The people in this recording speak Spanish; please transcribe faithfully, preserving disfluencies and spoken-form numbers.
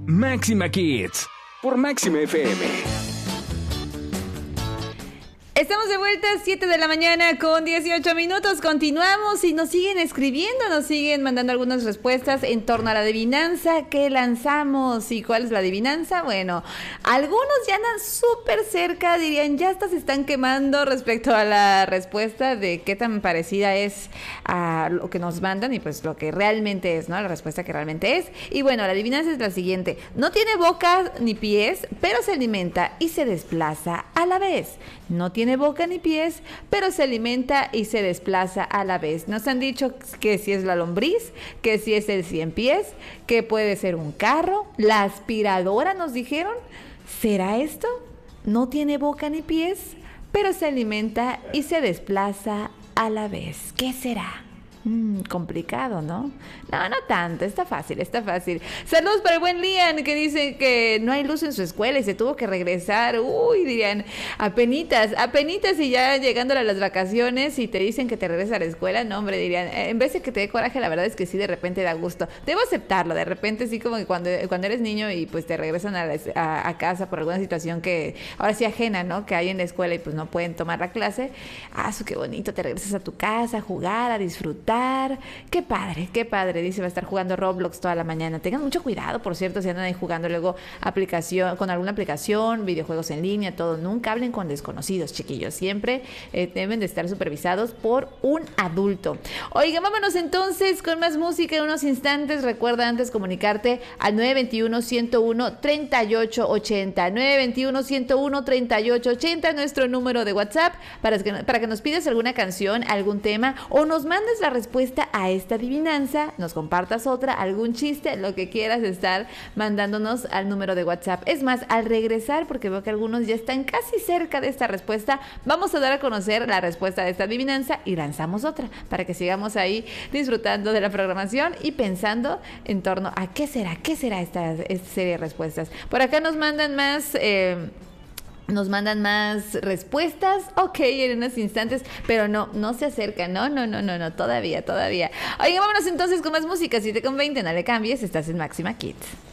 Máxima Kids por Máxima F M. Estamos de vuelta, siete de la mañana con dieciocho minutos. Continuamos y nos siguen escribiendo, nos siguen mandando algunas respuestas en torno a la adivinanza que lanzamos. ¿Y cuál es la adivinanza? Bueno, algunos ya andan súper cerca, dirían, ya hasta se están quemando respecto a la respuesta de qué tan parecida es a lo que nos mandan y pues lo que realmente es, ¿no? La respuesta que realmente es. Y bueno, la adivinanza es la siguiente. No tiene boca ni pies, pero se alimenta y se desplaza a la vez. No tiene boca ni pies, pero se alimenta y se desplaza a la vez. Nos han dicho que si es la lombriz, que si es el cien pies, que puede ser un carro, la aspiradora nos dijeron. ¿Será esto? No tiene boca ni pies, pero se alimenta y se desplaza a la vez. ¿Qué será? Mm, complicado, ¿no? No, no tanto, está fácil, está fácil. Saludos para el buen Lian, que dice que no hay luz en su escuela y se tuvo que regresar. Uy, dirían, apenitas, apenitas y ya llegando a las vacaciones y te dicen que te regresas a la escuela. No, hombre, dirían, en vez de que te dé coraje, la verdad es que sí, de repente da gusto. Debo aceptarlo, de repente sí, como que cuando, cuando eres niño y pues te regresan a, la, a, a casa por alguna situación que ahora sí ajena, ¿no? Que hay en la escuela y pues no pueden tomar la clase. Ah, su qué bonito, te regresas a tu casa a jugar, a disfrutar. Qué padre, qué padre. Dice, va a estar jugando Roblox toda la mañana. Tengan mucho cuidado, por cierto, si andan ahí jugando luego aplicación, con alguna aplicación, videojuegos en línea, todo. Nunca hablen con desconocidos, chiquillos. Siempre eh, deben de estar supervisados por un adulto. Oigan, vámonos entonces con más música en unos instantes. Recuerda antes comunicarte al nueve dos uno, uno cero uno, tres ocho ocho cero. nueve dos uno, uno cero uno, tres ocho ocho cero, nuestro número de WhatsApp, para que, para que nos pidas alguna canción, algún tema, o nos mandes la respuesta a esta adivinanza, nos compartas otra, algún chiste, lo que quieras estar mandándonos al número de WhatsApp. Es más, al regresar, porque veo que algunos ya están casi cerca de esta respuesta, vamos a dar a conocer la respuesta de esta adivinanza y lanzamos otra, para que sigamos ahí disfrutando de la programación y pensando en torno a qué será, qué será esta, esta serie de respuestas. Por acá nos mandan más... Eh, Nos mandan más respuestas, ok, en unos instantes, pero no, no se acercan, no, no, no, no, no, todavía, todavía. Oigan, vámonos entonces con más música, siete con veinte, no le cambies, estás en Máxima Kids.